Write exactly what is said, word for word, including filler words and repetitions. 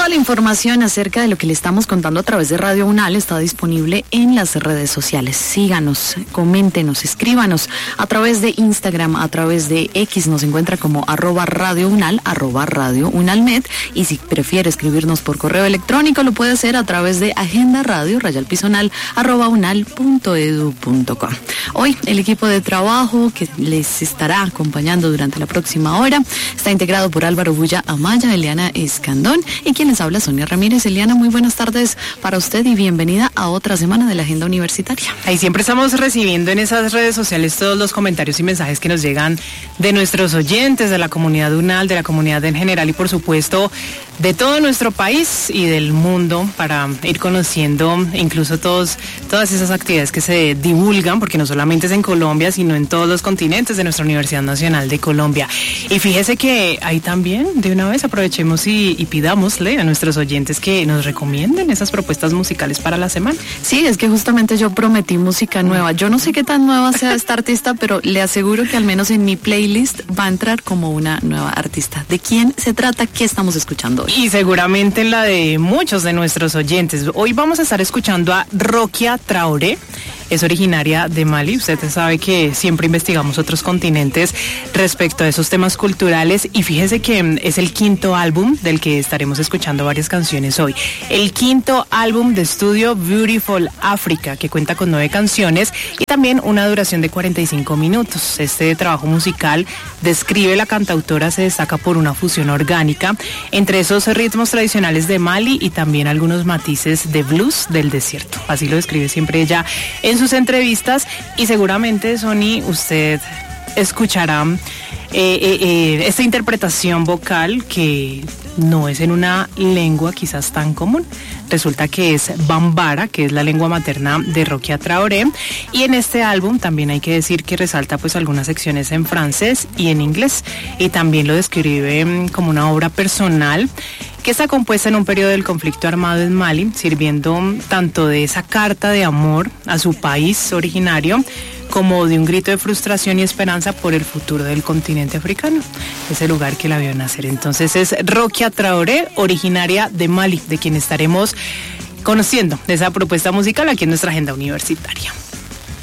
Toda la información acerca de lo que le estamos contando a través de Radio UNAL está disponible en las redes sociales. Síganos, coméntenos, escríbanos a través de Instagram, a través de X, nos encuentra como arroba Radio UNAL, arroba Radio UNALnet, y si prefiere escribirnos por correo electrónico, lo puede hacer a través de agenda radio, rayal pisonal, arroba unal punto edu punto com. Hoy el equipo de trabajo que les estará acompañando durante la próxima hora está integrado por Álvaro Bulla Amaya, Eliana Escandón y quien les habla, Sonia Ramírez. Eliana, muy buenas tardes para usted y bienvenida a otra semana de la Agenda Universitaria. Ahí siempre estamos recibiendo en esas redes sociales todos los comentarios y mensajes que nos llegan de nuestros oyentes, de la comunidad UNAL, de la comunidad en general y por supuesto de todo nuestro país y del mundo, para ir conociendo incluso todos, todas esas actividades que se divulgan, porque no solamente es en Colombia, sino en todos los continentes de nuestra Universidad Nacional de Colombia. Y fíjese que ahí también, de una vez, aprovechemos y, y pidámosle a nuestros oyentes que nos recomienden esas propuestas musicales para la semana. Sí, es que justamente yo prometí música nueva. Yo no sé qué tan nueva sea esta artista, pero le aseguro que al menos en mi playlist va a entrar como una nueva artista. ¿De quién se trata? ¿Qué estamos escuchando hoy? Y seguramente en la de muchos de nuestros oyentes. Hoy vamos a estar escuchando a Rokia Traoré. Es originaria de Mali. Usted sabe que siempre investigamos otros continentes respecto a esos temas culturales y fíjese que es el quinto álbum del que estaremos escuchando varias canciones hoy. El quinto álbum de estudio Beautiful Africa, que cuenta con nueve canciones y también una duración de cuarenta y cinco minutos. Este trabajo musical, describe la cantautora, se destaca por una fusión orgánica entre esos ritmos tradicionales de Mali y también algunos matices de blues del desierto. Así lo describe siempre ella en sus entrevistas y seguramente, Sony, usted escuchará eh, eh, eh, esta interpretación vocal que no es en una lengua quizás tan común. Resulta que es Bambara, que es la lengua materna de Rokia Traoré, y en este álbum también hay que decir que resalta pues algunas secciones en francés y en inglés, y también lo describe como una obra personal que está compuesta en un periodo del conflicto armado en Mali, sirviendo tanto de esa carta de amor a su país originario, como de un grito de frustración y esperanza por el futuro del continente africano, ese lugar que la vio nacer. Entonces es Rokia Traoré, originaria de Mali, de quien estaremos conociendo de esa propuesta musical aquí en nuestra agenda universitaria.